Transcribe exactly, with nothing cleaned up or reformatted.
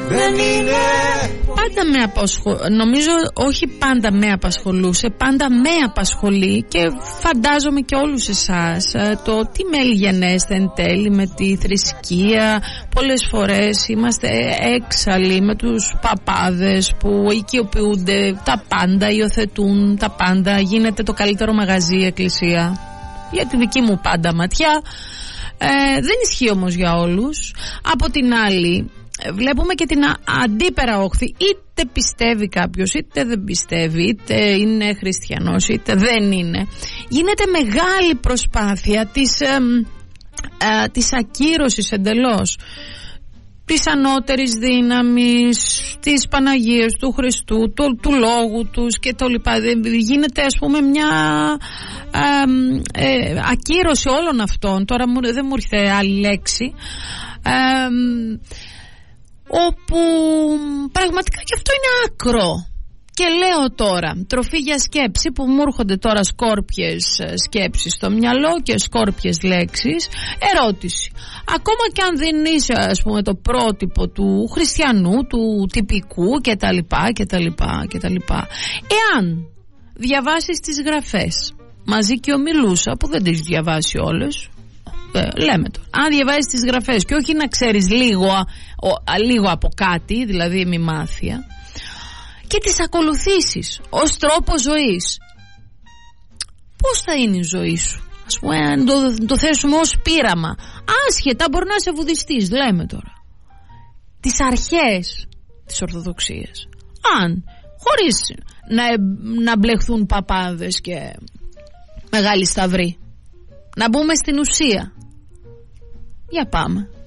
δεν είναι. Πάντα με απασχολούσε, νομίζω όχι πάντα με απασχολούσε, πάντα με απασχολεί και φαντάζομαι και όλους εσάς το τι μέλγενέστε εν τέλει με τη θρησκεία. Πολλές φορές είμαστε έξαλλοι με τους παπάδες που οικειοποιούνται τα πάντα, υιοθετούν τα πάντα, γίνεται το καλύτερο μαγαζί η εκκλησία. Για τη δική μου πάντα ματιά, ε, δεν ισχύει όμως για όλους. Από την άλλη βλέπουμε και την αντίπερα όχθη, είτε πιστεύει κάποιος είτε δεν πιστεύει, είτε είναι χριστιανός είτε δεν είναι. Γίνεται μεγάλη προσπάθεια της, ε, ε, της ακύρωσης εντελώς της ανώτερης δύναμης, της Παναγίας, του Χριστού, του, του λόγου τους και το λοιπά. Γίνεται ας πούμε μια ε, ε, ακύρωση όλων αυτών. Τώρα μου, δεν μου ήρθε άλλη λέξη, ε, όπου πραγματικά και αυτό είναι άκρο. Και λέω τώρα, τροφή για σκέψη, που μου έρχονται τώρα σκόρπιες σκέψεις στο μυαλό και σκόρπιες λέξεις. Ερώτηση: ακόμα και αν δεν είσαι ας πούμε το πρότυπο του χριστιανού, του τυπικού κτλ, κτλ, κτλ, εάν διαβάσεις τις γραφές μαζί και ομιλούσα, που δεν τις διαβάσει όλες, λέμε τώρα, αν διαβάζεις τις γραφές και όχι να ξέρεις λίγο, λίγο από κάτι, δηλαδή ημιμάθεια, και τις ακολουθήσεις ως τρόπο ζωής, πώς θα είναι η ζωή σου? Ας πούμε, αν το, το θέσουμε ως πείραμα, άσχετα μπορεί να είσαι βουδιστής, λέμε τώρα, τις αρχές της Ορθοδοξίας, αν χωρίς να, να μπλεχθούν παπάδες και μεγάλοι σταυροί, να μπούμε στην ουσία, για πάμε.